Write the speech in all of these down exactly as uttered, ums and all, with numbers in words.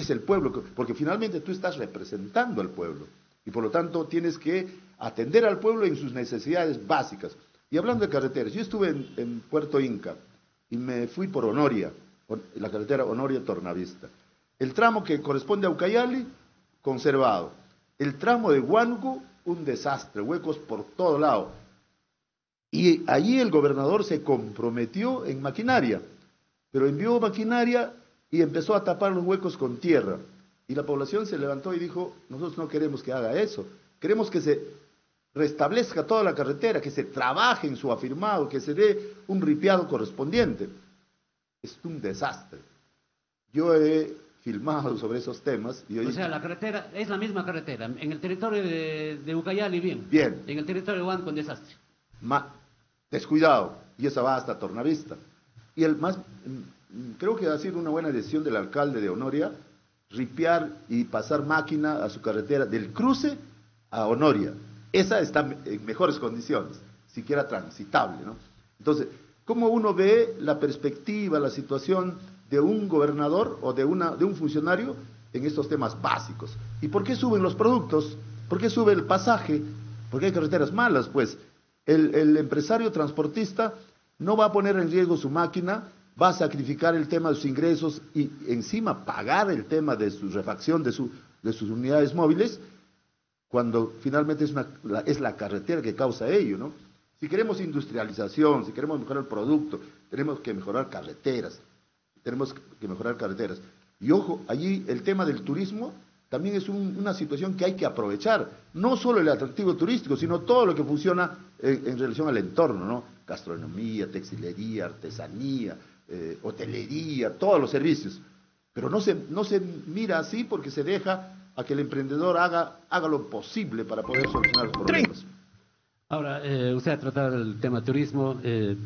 es el pueblo, porque finalmente tú estás representando al pueblo y por lo tanto tienes que atender al pueblo en sus necesidades básicas. Y hablando de carreteras, yo estuve en, en Puerto Inca y me fui por Honoria, la carretera Honoria-Tornavista. El tramo que corresponde a Ucayali, conservado. El tramo de Huánuco, un desastre, huecos por todo lado. Y allí el gobernador se comprometió en maquinaria, pero envió maquinaria y empezó a tapar los huecos con tierra. Y la población se levantó y dijo, nosotros no queremos que haga eso, queremos que se restablezca toda la carretera, que se trabaje en su afirmado, que se dé un ripiado correspondiente. Es un desastre. Yo he filmado sobre esos temas. Y o dicho, sea, la carretera es la misma carretera, en el territorio de, de Ucayali bien, bien, en el territorio de Huánuco un desastre. Ma, descuidado, y esa va hasta Tornavista. Y el más, creo que ha sido una buena decisión del alcalde de Honoria, ripiar y pasar máquina a su carretera del cruce a Honoria. Esa está en mejores condiciones, siquiera transitable, ¿no? Entonces, ¿cómo uno ve la perspectiva, la situación de un gobernador o de, una, de un funcionario en estos temas básicos? ¿Y por qué suben los productos? ¿Por qué sube el pasaje? Porque hay carreteras malas, pues. El, el empresario transportista no va a poner en riesgo su máquina, va a sacrificar el tema de sus ingresos y encima pagar el tema de su refacción de, su, de sus unidades móviles, cuando finalmente es, una, la, es la carretera que causa ello, ¿no? Si queremos industrialización, si queremos mejorar el producto, tenemos que mejorar carreteras, tenemos que mejorar carreteras. Y ojo, allí el tema del turismo también es un, una situación que hay que aprovechar, no solo el atractivo turístico, sino todo lo que funciona en, en relación al entorno, ¿no? Gastronomía, textilería, artesanía, eh, hotelería, todos los servicios. Pero no se, no se mira así porque se deja a que el emprendedor haga, haga lo posible para poder solucionar los problemas. Ahora, eh, usted ha tratado el tema turismo, eh,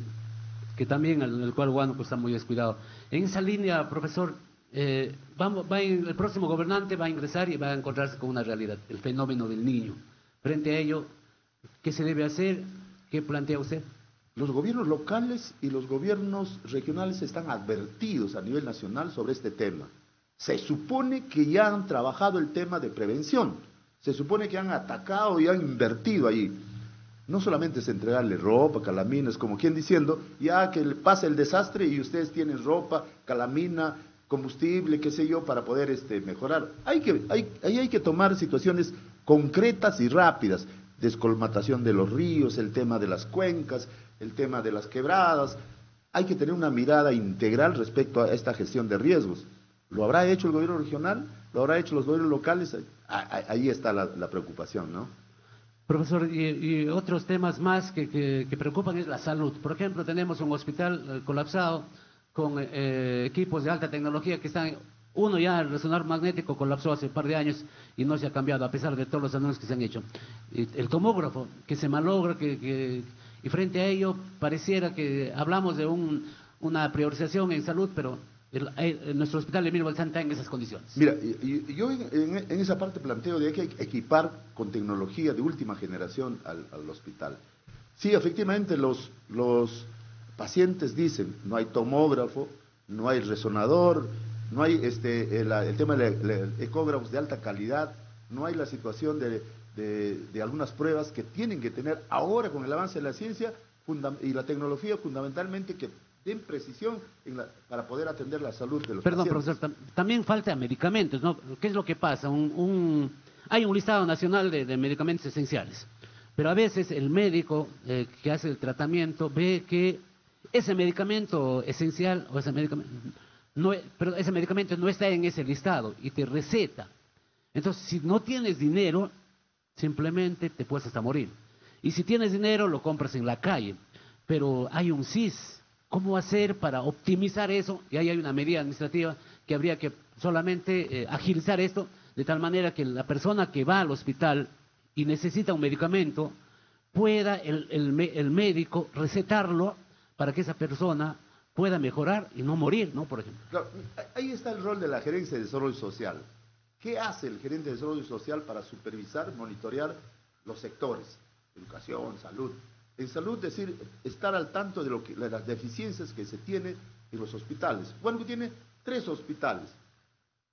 que también en el cual Huánuco está muy descuidado. En esa línea, profesor, eh, vamos, va en, el próximo gobernante va a ingresar y va a encontrarse con una realidad, el fenómeno del niño. Frente a ello, ¿qué se debe hacer? ¿Qué plantea usted? Los gobiernos locales y los gobiernos regionales están advertidos a nivel nacional sobre este tema. Se supone que ya han trabajado el tema de prevención, se supone que han atacado y han invertido allí. No solamente es entregarle ropa, calaminas, como quien diciendo, ya que pasa el desastre y ustedes tienen ropa, calamina, combustible, qué sé yo, para poder este, mejorar. Hay que, hay, ahí hay que tomar situaciones concretas y rápidas, descolmatación de los ríos, el tema de las cuencas, el tema de las quebradas. Hay que tener una mirada integral respecto a esta gestión de riesgos. ¿Lo habrá hecho el gobierno regional? ¿Lo habrá hecho los gobiernos locales? Ahí está la, la preocupación, ¿no? Profesor, y, y otros temas más que, que, que preocupan es la salud. Por ejemplo, tenemos un hospital eh, colapsado con eh, equipos de alta tecnología que están, uno ya el resonador magnético colapsó hace un par de años y no se ha cambiado a pesar de todos los anuncios que se han hecho. Y el tomógrafo que se malogra, que, que, y frente a ello pareciera que hablamos de un, una priorización en salud, pero el, el, nuestro hospital Emilio Balsán está en esas condiciones. Mira, y, y yo en, en, en esa parte planteo de que hay que equipar con tecnología de última generación al, al hospital. Sí, efectivamente los, los pacientes dicen, no hay tomógrafo, no hay resonador, no hay este, el, el tema de, de ecógrafos de alta calidad, no hay la situación de, de, de algunas pruebas que tienen que tener ahora con el avance de la ciencia y la tecnología fundamentalmente que den precisión en la, para poder atender la salud de los Perdón, pacientes. profesor, tam también falta medicamentos, ¿no? ¿Qué es lo que pasa? Un, un, hay un listado nacional de, de medicamentos esenciales, pero a veces el médico eh, que hace el tratamiento ve que ese medicamento esencial o ese medicamento no, pero ese medicamento no está en ese listado y te receta. Entonces, si no tienes dinero, simplemente te puedes hasta morir. Y si tienes dinero, lo compras en la calle. Pero hay un C I S. ¿Cómo hacer para optimizar eso? Y ahí hay una medida administrativa que habría que solamente eh, agilizar esto, de tal manera que la persona que va al hospital y necesita un medicamento, pueda el, el, el médico recetarlo para que esa persona pueda mejorar y no morir, ¿no? Por ejemplo. Claro, ahí está el rol de la gerencia de desarrollo social. ¿Qué hace el gerente de desarrollo social para supervisar, monitorear los sectores? Educación, salud. En salud, decir, estar al tanto de, lo que, de las deficiencias que se tienen en los hospitales. Bueno, tiene tres hospitales.